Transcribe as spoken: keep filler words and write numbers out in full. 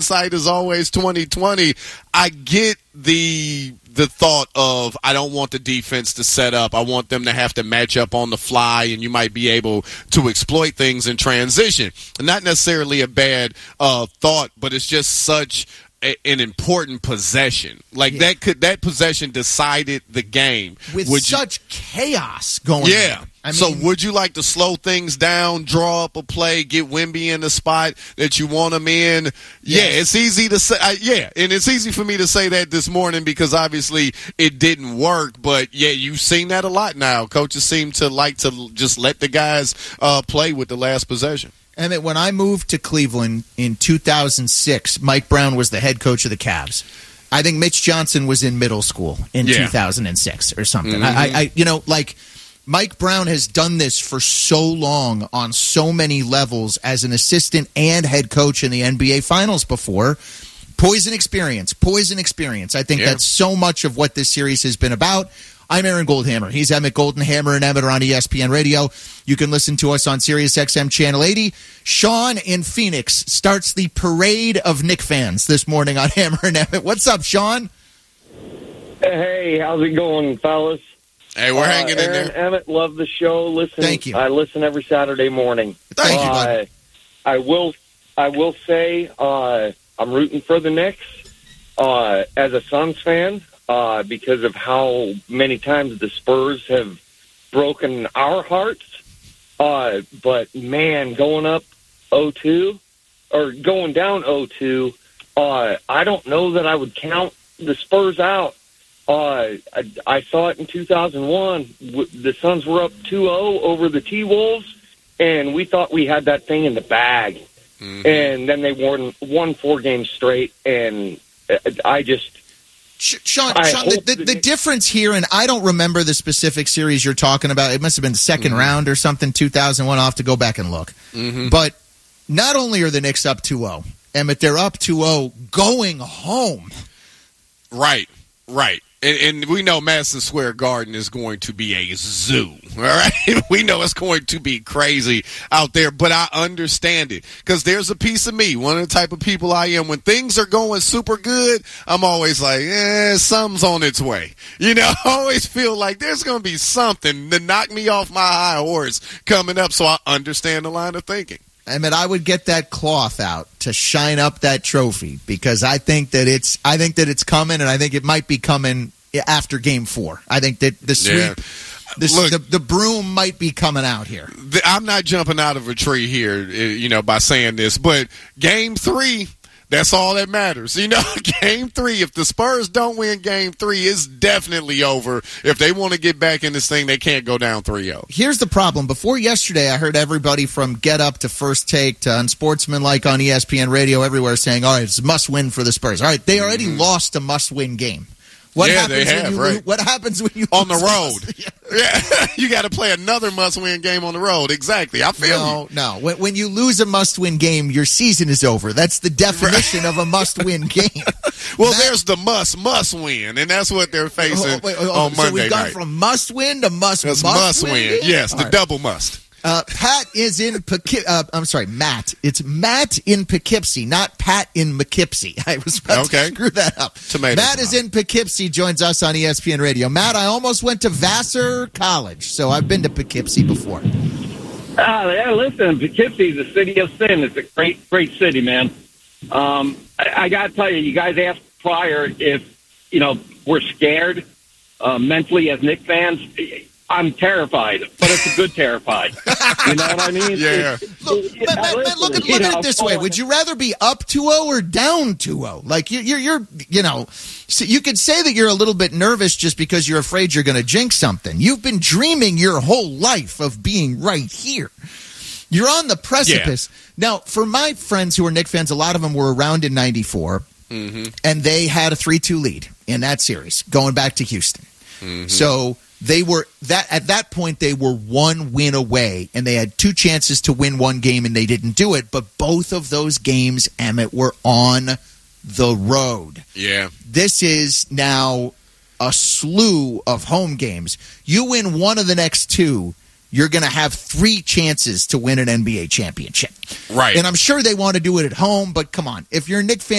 hindsight is always twenty twenty. I get the the thought of I don't want the defense to set up. I want them to have to match up on the fly, and you might be able to exploit things in transition. Not necessarily a bad uh, thought, but it's just such a, an important possession. Like yeah. that could that possession decided the game with would such you, chaos going. Yeah. on. I mean, so would you like to slow things down, draw up a play, get Wemby in the spot that you want him in? Yeah, yes. it's easy to say. Uh, yeah, and it's easy for me to say that this morning because obviously it didn't work. But, yeah, you've seen that a lot now. Coaches seem to like to just let the guys uh, play with the last possession. Emmett, when I moved to Cleveland in two thousand six, Mike Brown was the head coach of the Cavs. I think Mitch Johnson was in middle school in yeah. two thousand six or something. Mm-hmm. I, I, you know, like – Mike Brown has done this for so long on so many levels as an assistant and head coach in the N B A Finals before. Poison experience, poison experience. I think yeah. that's so much of what this series has been about. I'm Aaron Goldhammer. He's Emmett Goldenhammer, and Emmett are on E S P N Radio. You can listen to us on Sirius X M Channel eighty. Sean in Phoenix starts the parade of Knick fans this morning on Hammer and Emmett. What's up, Sean? Hey, how's it going, fellas? Hey, we're hanging uh, in Aaron, there. Emmett, love the show. Listen, Thank you. I listen every Saturday morning. Thank uh, you, bud. I will, I will say uh, I'm rooting for the Knicks uh, as a Suns fan uh, because of how many times the Spurs have broken our hearts. Uh, but, man, going up oh two or going down oh two, uh, I don't know that I would count the Spurs out. Uh, I, I saw it in two thousand one. The Suns were up two oh over the T-Wolves, and we thought we had that thing in the bag. Mm-hmm. And then they won, won four games straight, and I just... Sean, Sean the, the, the difference here, and I don't remember the specific series you're talking about. It must have been the second mm-hmm. round or something, two thousand one. I'll have to go back and look. Mm-hmm. But not only are the Knicks up two oh, Emmett, they're up two oh going home. Right, right. And, and we know Madison Square Garden is going to be a zoo, all right? We know it's going to be crazy out there, but I understand it because there's a piece of me, one of the type of people I am. When things are going super good, I'm always like, eh, something's on its way. You know, I always feel like there's going to be something to knock me off my high horse coming up, so I understand the line of thinking. I mean, I would get that cloth out to shine up that trophy because I think that it's I think that it's coming, and I think it might be coming after Game Four. I think that the sweep, yeah. the, Look, the the broom might be coming out here. The, I'm not jumping out of a tree here, you know, by saying this, but Game Three. That's all that matters. You know, Game three, if the Spurs don't win Game three, it's definitely over. If they want to get back in this thing, they can't go down three oh. Here's the problem. Before yesterday, I heard everybody from Get Up to First Take to Unsportsmanlike on E S P N Radio everywhere saying, all right, it's a must-win for the Spurs. All right, they already mm-hmm. lost a must-win game. What yeah, happens they have, when you right. lose, what happens when you on the lose road? yeah, yeah. You got to play another must-win game on the road. Exactly, I feel no, you. No, when, when you lose a must-win game, your season is over. That's the definition right. of a must-win game. Well, that, there's the must must win, and that's what they're facing oh, wait, oh, on so Monday we've gone night. from must-win to must must, must win. win. Yes, All the right. double must. Uh, Pat is in Poughkeepsie. Uh, I'm sorry, Matt. It's Matt in Poughkeepsie, not Pat in Poughkeepsie. I was about okay. to screw that up. Tomatoes Matt is in Poughkeepsie, joins us on E S P N Radio. Matt, I almost went to Vassar College, so I've been to Poughkeepsie before. Ah, yeah, listen, Poughkeepsie is a city of sin. It's a great, great city, man. Um, I, I got to tell you, you guys asked prior if, you know, we're scared uh, mentally as Knicks fans. I'm terrified, but it's a good terrified. You know what I mean? Yeah. It's, Look, it, Matt, Matt, listen, look, at, you look at know, it this way. Would you rather be up two oh or down two oh? Like, you, you're, you're, you know, so you could say that you're a little bit nervous just because you're afraid you're going to jinx something. You've been dreaming your whole life of being right here. You're on the precipice. Yeah. Now, for my friends who are Knicks fans, a lot of them were around in ninety-four, mm-hmm. and they had a three two lead in that series going back to Houston. Mm-hmm. So they were that at that point they were one win away, and they had two chances to win one game, and they didn't do it. But both of those games, Emmett, were on the road. Yeah. This is now a slew of home games. You win one of the next two, you're going to have three chances to win an N B A championship. Right. And I'm sure they want to do it at home, but come on. If you're a Knicks fan,